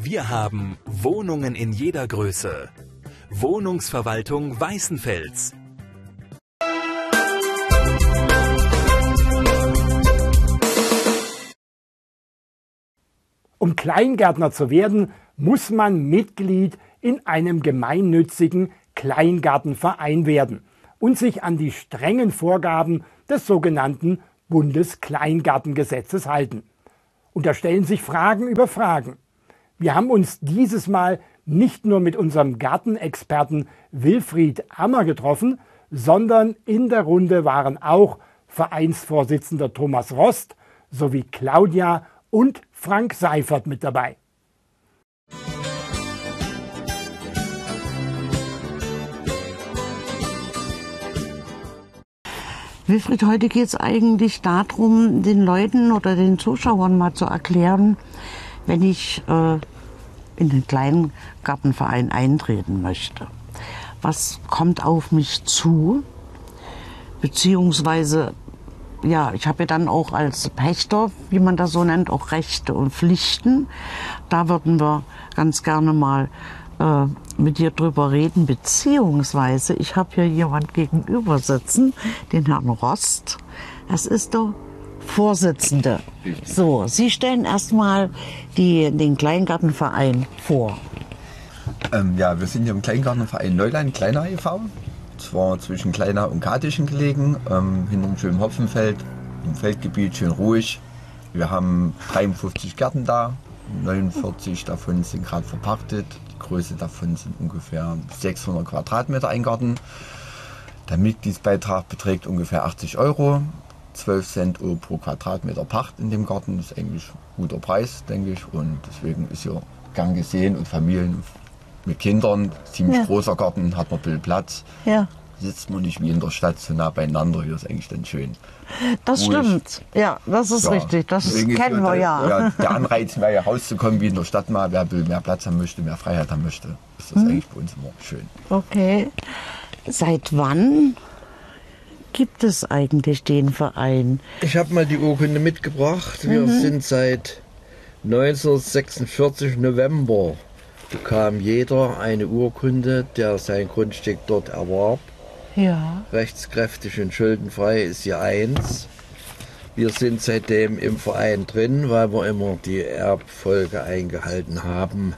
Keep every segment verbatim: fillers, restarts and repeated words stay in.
Wir haben Wohnungen in jeder Größe. Wohnungsverwaltung Weißenfels. Um Kleingärtner zu werden, muss man Mitglied in einem gemeinnützigen Kleingartenverein werden und sich an die strengen Vorgaben des sogenannten Bundeskleingartengesetzes halten. Und da stellen sich Fragen über Fragen. Wir haben uns dieses Mal nicht nur mit unserem Gartenexperten Wilfried Ammer getroffen, sondern in der Runde waren auch Vereinsvorsitzender Thomas Rost sowie Claudia und Frank Seifert mit dabei. Wilfried, heute geht es eigentlich darum, den Leuten oder den Zuschauern mal zu erklären, wenn ich äh, in den Kleingartenverein eintreten möchte. Was kommt auf mich zu? Beziehungsweise, ja, ich habe ja dann auch als Pächter, wie man das so nennt, auch Rechte und Pflichten. Da würden wir ganz gerne mal äh, mit dir drüber reden, beziehungsweise ich habe hier jemand gegenüber sitzen, den Herrn Rost. Das ist der Vorsitzende. So, Sie stellen erstmal den Kleingartenverein vor. Ähm, ja, wir sind hier im Kleingartenverein Neuland, Kleiner e V Zwar zwischen Kleiner und Katischen gelegen, ähm, hinter einem schönen Hopfenfeld, im Feldgebiet, schön ruhig. Wir haben dreiundfünfzig Gärten da, neunundvierzig davon sind gerade verpachtet. Die Größe davon sind ungefähr sechshundert Quadratmeter ein Garten. Der Mitgliedsbeitrag beträgt ungefähr achtzig Euro. zwölf Cent pro Quadratmeter Pacht in dem Garten, das ist eigentlich ein guter Preis, denke ich. Und deswegen ist hier gern gesehen und Familien mit Kindern, ziemlich ja. großer Garten, hat man ein bisschen Platz. Ja. Sitzt man nicht wie in der Stadt so nah beieinander, hier ist eigentlich dann schön. Das ruhig. Stimmt, ja, das ist ja. richtig, das deswegen kennen wir ja. ja. Der Anreiz wäre ja rauszukommen wie in der Stadt mal, wer mehr Platz haben möchte, mehr Freiheit haben möchte, ist das hm. eigentlich bei uns immer schön. Okay, seit wann gibt es eigentlich den Verein? Ich habe mal die Urkunde mitgebracht. Wir mhm. sind seit neunzehnhundertsechsundvierzig November bekam jeder eine Urkunde, der sein Grundstück dort erwarb. Ja. Rechtskräftig und schuldenfrei ist hier eins. Wir sind seitdem im Verein drin, weil wir immer die Erbfolge eingehalten haben.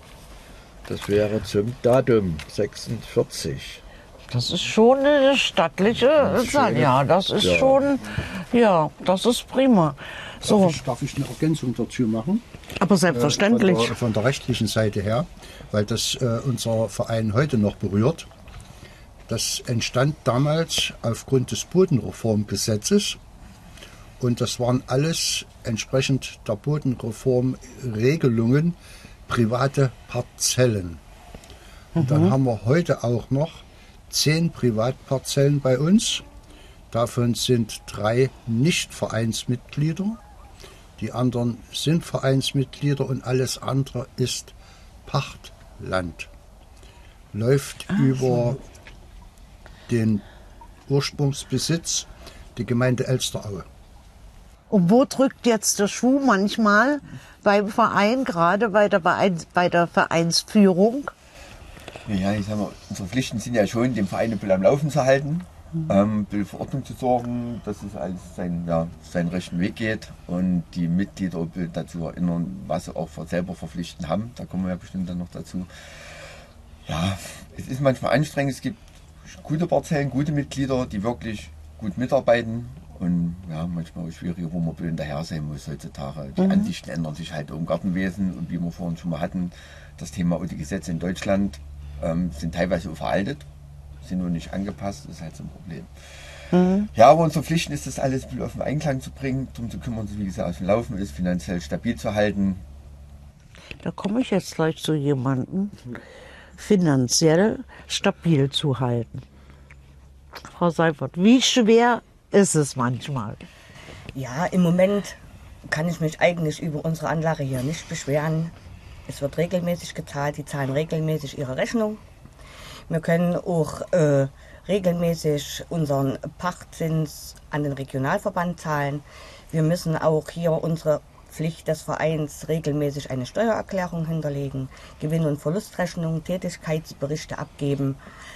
Das wäre zum Datum sechsundvierzig. Das ist schon eine stattliche Sache. Ja, das ist ja. schon, ja, das ist prima. So. Darf ich, darf ich eine Ergänzung dazu machen? Aber selbstverständlich. Äh, von, der, von der rechtlichen Seite her, weil das äh, unser Verein heute noch berührt. Das entstand damals aufgrund des Bodenreformgesetzes und das waren alles entsprechend der Bodenreformregelungen private Parzellen. Und mhm. dann haben wir heute auch noch zehn Privatparzellen bei uns. Davon sind drei Nicht-Vereinsmitglieder. Die anderen sind Vereinsmitglieder und alles andere ist Pachtland. Läuft Ach, über so. den Ursprungsbesitz, die Gemeinde Elsteraue. Und wo drückt jetzt der Schuh manchmal beim Verein, gerade bei der, Vereins, bei der Vereinsführung? Ja, ich sag mal, unsere Pflichten sind ja schon, den Verein ein bisschen am Laufen zu halten, mhm. ähm, ein bisschen für Ordnung zu sorgen, dass es alles seinen, ja, seinen rechten Weg geht und die Mitglieder dazu erinnern, was sie auch selber verpflichten haben. Da kommen wir ja bestimmt dann noch dazu. Ja, es ist manchmal anstrengend, es gibt gute Parzellen, gute Mitglieder, die wirklich gut mitarbeiten und ja, manchmal auch schwierig, wo man ein bisschen hinterher sein muss heutzutage. Die mhm. Ansichten ändern sich halt im Gartenwesen und wie wir vorhin schon mal hatten, das Thema und die Gesetze in Deutschland ähm, sind teilweise veraltet, sind nur nicht angepasst, das ist halt so ein Problem. Mhm. Ja, aber unsere Pflichten ist, das alles ein bisschen auf den Einklang zu bringen, darum zu kümmern, wie gesagt, aus dem Laufen ist, finanziell stabil zu halten. Da komme ich jetzt gleich zu jemandem, finanziell stabil zu halten. Frau Seifert, wie schwer ist es manchmal? Ja, im Moment kann ich mich eigentlich über unsere Anlage hier nicht beschweren. Es wird regelmäßig gezahlt, die zahlen regelmäßig ihre Rechnung. Wir können auch äh, regelmäßig unseren Pachtzins an den Regionalverband zahlen. Wir müssen auch hier unsere Pflicht des Vereins, regelmäßig eine Steuererklärung hinterlegen, Gewinn- und Verlustrechnungen, Tätigkeitsberichte abgeben.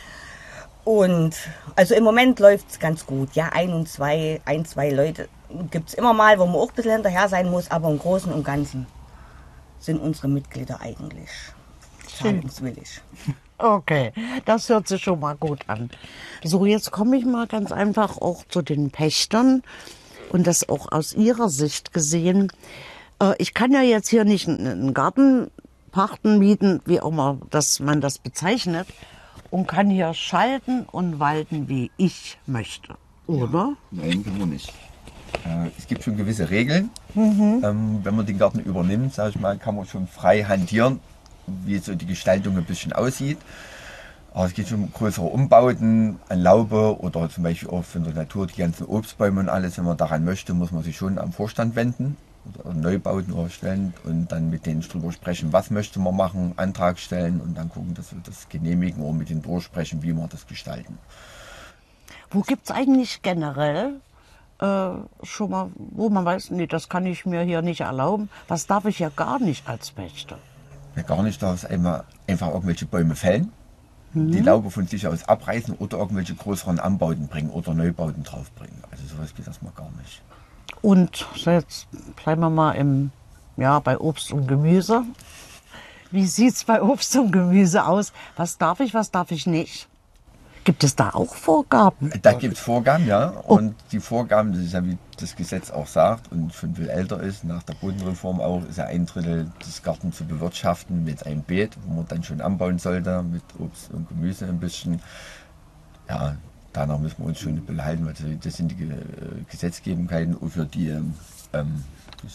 Und also im Moment läuft es ganz gut. Ja, ein und zwei, ein, zwei Leute gibt es immer mal, wo man auch ein bisschen hinterher sein muss, aber im Großen und Ganzen sind unsere Mitglieder eigentlich zahlungswillig. Okay, das hört sich schon mal gut an. So, jetzt komme ich mal ganz einfach auch zu den Pächtern und das auch aus ihrer Sicht gesehen. Äh, ich kann ja jetzt hier nicht einen Garten pachten, mieten, wie auch immer dass man das bezeichnet, und kann hier schalten und walten, wie ich möchte, oder? Nein, können wir nicht. Äh, es gibt schon gewisse Regeln. Mhm. Ähm, wenn man den Garten übernimmt, sag ich mal, kann man schon frei hantieren, wie so die Gestaltung ein bisschen aussieht. Aber es geht schon um größere Umbauten an Laube oder zum Beispiel auch von der Natur, die ganzen Obstbäume und alles. Wenn man daran möchte, muss man sich schon am Vorstand wenden oder Neubauten erstellen und dann mit denen drüber sprechen, was möchte man machen, Antrag stellen und dann gucken, dass wir das genehmigen oder mit denen durchsprechen, wie wir das gestalten. Wo gibt es eigentlich generell äh, schon mal, wo man weiß, nee, das kann ich mir hier nicht erlauben, was darf ich ja gar nicht als Pächter? Ja, gar nicht, darf es einmal einfach irgendwelche Bäume fällen, mhm. die Laube von sich aus abreißen oder irgendwelche größeren Anbauten bringen oder Neubauten draufbringen. Also sowas geht erstmal gar nicht. Und jetzt bleiben wir mal im, ja, bei Obst und Gemüse. Wie sieht es bei Obst und Gemüse aus? Was darf ich, was darf ich nicht? Gibt es da auch Vorgaben? Da gibt es Vorgaben, ja. Und die Vorgaben, das ist ja wie das Gesetz auch sagt und schon viel älter ist, nach der Bodenreform auch, ist ja ein Drittel des Gartens zu bewirtschaften mit einem Beet, wo man dann schon anbauen sollte, mit Obst und Gemüse ein bisschen. Ja, danach müssen wir uns schon ein bisschen halten, weil das sind die Gesetzgebungen für die, ähm,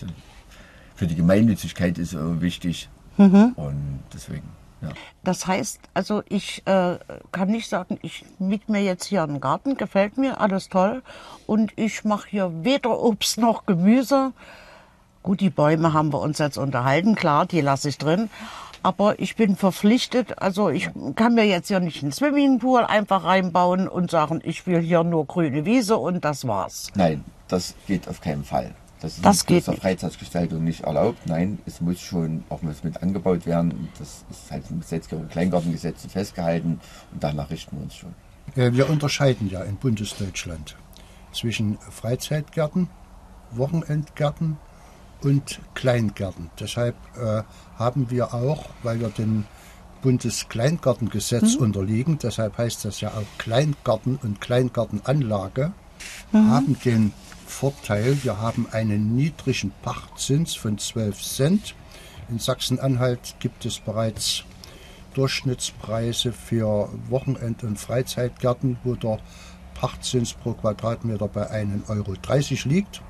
für die Gemeinnützigkeit ist wichtig. Mhm. Und deswegen. Ja. Das heißt, also ich äh, kann nicht sagen, ich miete mir jetzt hier einen Garten, gefällt mir, alles toll. Und ich mache hier weder Obst noch Gemüse. Gut, die Bäume haben wir uns jetzt unterhalten, klar, die lasse ich drin. Aber ich bin verpflichtet, also ich kann mir jetzt hier nicht einen Swimmingpool einfach reinbauen und sagen, ich will hier nur grüne Wiese und das war's. Nein, das geht auf keinen Fall. Das ist das in der Freizeitgestaltung nicht erlaubt. Nein, es muss schon auch mit angebaut werden. Das ist halt im Gesetzgeber Kleingartengesetz festgehalten und danach richten wir uns schon. Wir unterscheiden ja in Bundesdeutschland zwischen Freizeitgärten, Wochenendgärten und Kleingärten. Deshalb äh, haben wir auch, weil wir dem Bundeskleingartengesetz mhm. unterliegen, deshalb heißt das ja auch Kleingarten und Kleingartenanlage, mhm. haben den Vorteil, wir haben einen niedrigen Pachtzins von zwölf Cent. In Sachsen-Anhalt gibt es bereits Durchschnittspreise für Wochenend- und Freizeitgärten, wo der Pachtzins pro Quadratmeter bei einem Euro dreißig liegt.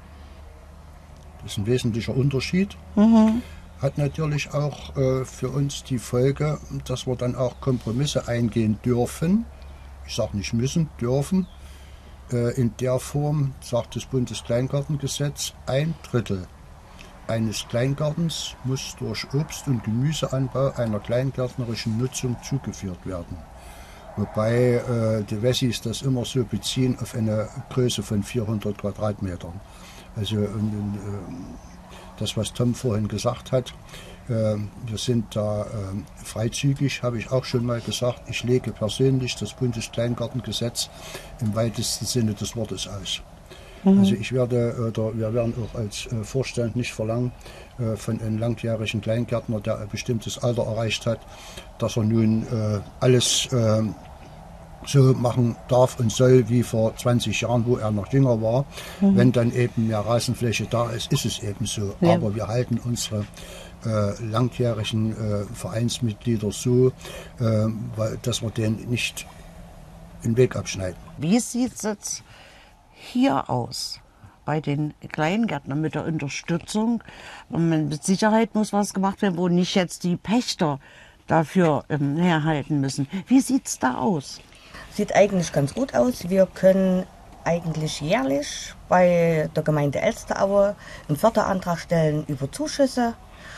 Das ist ein wesentlicher Unterschied. Mhm. Hat natürlich auch äh, für uns die Folge, dass wir dann auch Kompromisse eingehen dürfen. Ich sage nicht müssen, dürfen. In der Form, sagt das Bundeskleingartengesetz, ein Drittel eines Kleingartens muss durch Obst- und Gemüseanbau einer kleingärtnerischen Nutzung zugeführt werden. Wobei äh, die Wessis das immer so beziehen auf eine Größe von vierhundert Quadratmetern. Also und, und, äh, das, was Tom vorhin gesagt hat, wir sind da äh, freizügig, habe ich auch schon mal gesagt. Ich lege persönlich das Bundeskleingartengesetz im weitesten Sinne des Wortes aus. Mhm. Also ich werde, oder wir werden auch als äh, Vorstand nicht verlangen äh, von einem langjährigen Kleingärtner, der ein bestimmtes Alter erreicht hat, dass er nun äh, alles äh, so machen darf und soll wie vor zwanzig Jahren, wo er noch jünger war. Mhm. Wenn dann eben mehr Rasenfläche da ist, ist es eben so. Ja. Aber wir halten unsere Äh, langjährigen äh, Vereinsmitglieder so, äh, weil, dass wir denen nicht den Weg abschneiden. Wie sieht es jetzt hier aus bei den Kleingärtnern mit der Unterstützung? Mit Sicherheit muss was gemacht werden, wo nicht jetzt die Pächter dafür ähm, herhalten müssen. Wie sieht es da aus? Sieht eigentlich ganz gut aus. Wir können eigentlich jährlich bei der Gemeinde Elsteraue einen Förderantrag stellen über Zuschüsse.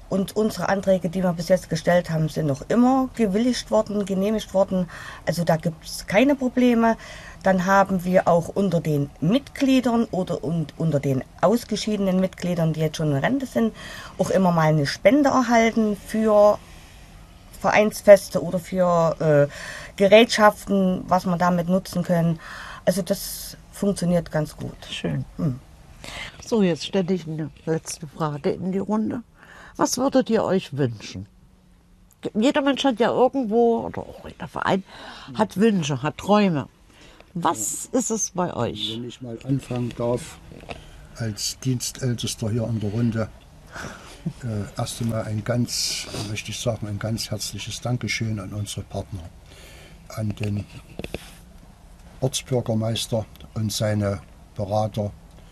Und unsere Anträge, die wir bis jetzt gestellt haben, sind noch immer gewilligt worden, genehmigt worden. Also da gibt es keine Probleme. Dann haben wir auch unter den Mitgliedern oder und unter den ausgeschiedenen Mitgliedern, die jetzt schon in Rente sind, auch immer mal eine Spende erhalten für Vereinsfeste oder für äh, Gerätschaften, was wir damit nutzen können. Also das funktioniert ganz gut. Schön. Hm. So, jetzt stelle ich eine letzte Frage in die Runde. Was würdet ihr euch wünschen? Jeder Mensch hat ja irgendwo, oder auch jeder Verein, hat Wünsche, hat Träume. Was ist es bei euch? Wenn ich mal anfangen darf, als Dienstältester hier in der Runde, äh, erst einmal ein ganz, möchte ich sagen, ein ganz herzliches Dankeschön an unsere Partner, an den Ortsbürgermeister und seine Berater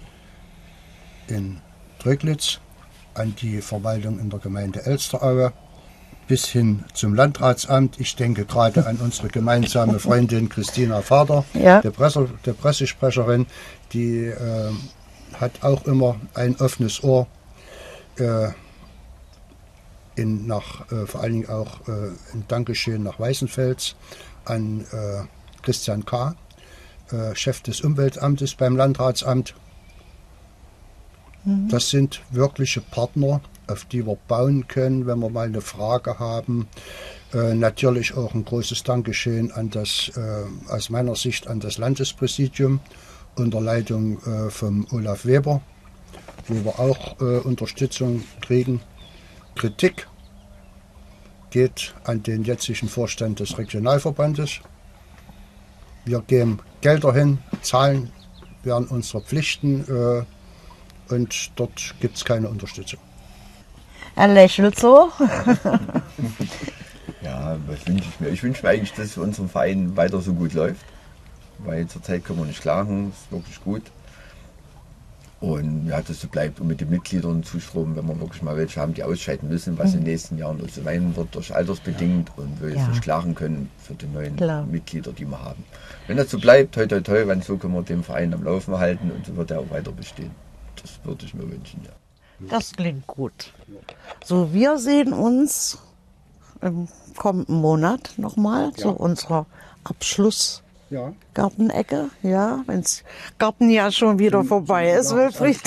in Tröglitz, an die Verwaltung in der Gemeinde Elsteraue, bis hin zum Landratsamt. Ich denke gerade an unsere gemeinsame Freundin Christina Vater, Ja. der, Presse, der Pressesprecherin, die äh, hat auch immer ein offenes Ohr, äh, in, nach, äh, vor allen Dingen auch äh, ein Dankeschön nach Weißenfels an äh, Christian K., äh, Chef des Umweltamtes beim Landratsamt. Mhm. Das sind wirkliche Partner, auf die wir bauen können, wenn wir mal eine Frage haben. Äh, natürlich auch ein großes Dankeschön an das, äh, aus meiner Sicht an das Landespräsidium unter Leitung äh, vom Olaf Weber, wo wir auch äh, Unterstützung kriegen. Kritik geht an den jetzigen Vorstand des Regionalverbandes. Wir geben Gelder hin, zahlen werden unsere Pflichten äh, und dort gibt es keine Unterstützung. Er lächelt so. Ja, was wünsche ich mir? Ich wünsche mir eigentlich, dass es für unseren Verein weiter so gut läuft, weil zurzeit können wir nicht klagen, ist wirklich gut. Und ja, dass es so bleibt und mit den Mitgliedern Zustrom, wenn wir wirklich mal welche haben, die ausscheiden müssen, was mhm. in den nächsten Jahren so sein wird, durch altersbedingt und wir jetzt Ja. nicht klagen können für die neuen Klar. Mitglieder, die wir haben. Wenn das so bleibt, toi toi toi, wenn so können wir den Verein am Laufen halten und so wird er auch weiter bestehen. Das würde ich mir wünschen, ja. Das klingt gut. So, wir sehen uns im kommenden Monat nochmal zu unserer Abschlussgartenecke. Ja. Ja, wenn's Garten ja schon wieder vorbei ist, Wilfried.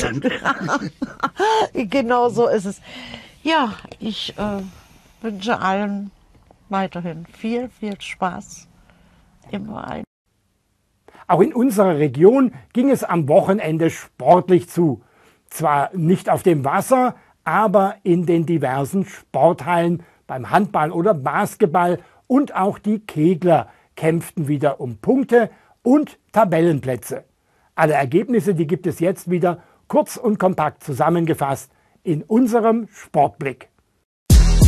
Genau so ist es. Ja, ich äh, wünsche allen weiterhin viel, viel Spaß im Verein. Auch in unserer Region ging es am Wochenende sportlich zu. Zwar nicht auf dem Wasser, aber in den diversen Sporthallen beim Handball oder Basketball, und auch die Kegler kämpften wieder um Punkte und Tabellenplätze. Alle Ergebnisse, die gibt es jetzt wieder kurz und kompakt zusammengefasst in unserem Sportblick.